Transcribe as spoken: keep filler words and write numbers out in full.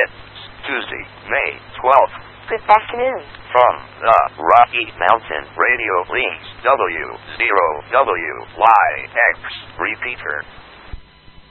It's Tuesday, May twelfth. Good afternoon. From the Rocky Mountain Radio Links W zero W Y X repeater.